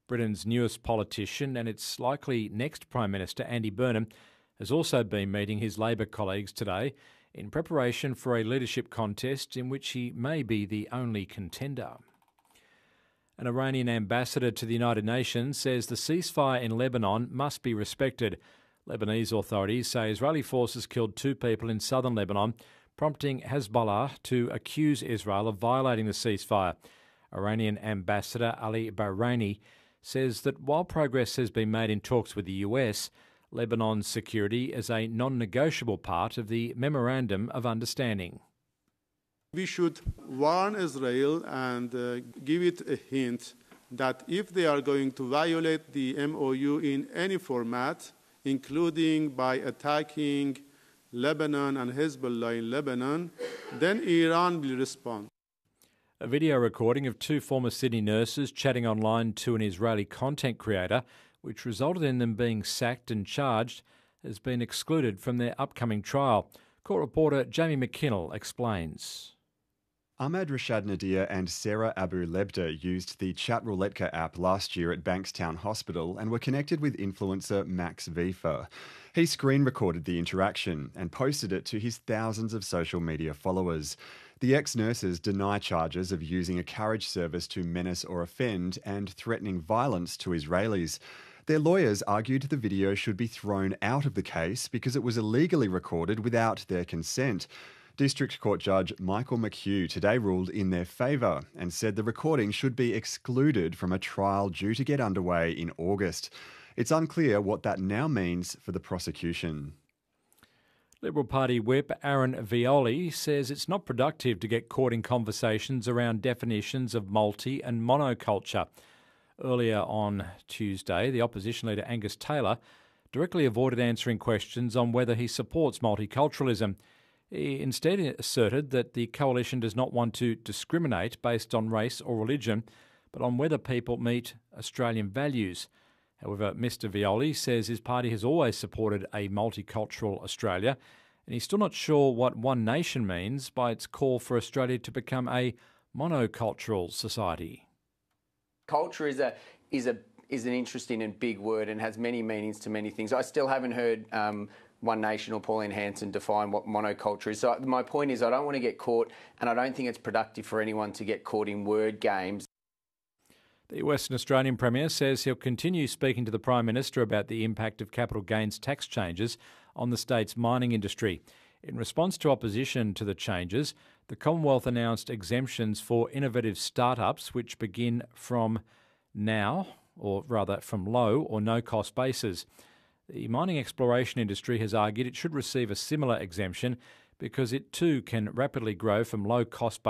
Britain's newest politician and its likely next Prime Minister, Andy Burnham, has also been meeting his Labor colleagues today in preparation for a leadership contest in which he may be the only contender. An Iranian ambassador to the United Nations says the ceasefire in Lebanon must be respected. Lebanese authorities say Israeli forces killed 2 people in southern Lebanon, prompting Hezbollah to accuse Israel of violating the ceasefire. Iranian ambassador Ali Bahraini says that while progress has been made in talks with the US, Lebanon's security is a non-negotiable part of the Memorandum of Understanding. We should warn Israel and give it a hint that if they are going to violate the MOU in any format, including by attacking Lebanon and Hezbollah in Lebanon, then Iran will respond. A video recording of 2 former Sydney nurses chatting online to an Israeli content creator, which resulted in them being sacked and charged, has been excluded from their upcoming trial. Court reporter Jamie McKinnell explains. Ahmad Rashad Nadir and Sarah Abu Lebda used the Chatrouletka app last year at Bankstown Hospital and were connected with influencer Max Vifa. He screen recorded the interaction and posted it to his thousands of social media followers. The ex-nurses deny charges of using a carriage service to menace or offend and threatening violence to Israelis. Their lawyers argued the video should be thrown out of the case because it was illegally recorded without their consent. District Court Judge Michael McHugh today ruled in their favour and said the recording should be excluded from a trial due to get underway in August. It's unclear what that now means for the prosecution. Liberal Party whip Aaron Violi says it's not productive to get caught in conversations around definitions of multi and monoculture. Earlier on Tuesday, the opposition leader Angus Taylor directly avoided answering questions on whether he supports multiculturalism. He instead asserted that the coalition does not want to discriminate based on race or religion, but on whether people meet Australian values. However, Mr Violi says his party has always supported a multicultural Australia, and he's still not sure what One Nation means by its call for Australia to become a monocultural society. Culture is an interesting and big word and has many meanings to many things. I still haven't heard One Nation or Pauline Hanson define what monoculture is. So my point is I don't want to get caught, and I don't think it's productive for anyone to get caught in word games. The Western Australian Premier says he'll continue speaking to the Prime Minister about the impact of capital gains tax changes on the state's mining industry. In response to opposition to the changes, the Commonwealth announced exemptions for innovative startups which begin from now, or rather from low or no-cost bases. The mining exploration industry has argued it should receive a similar exemption because it too can rapidly grow from low-cost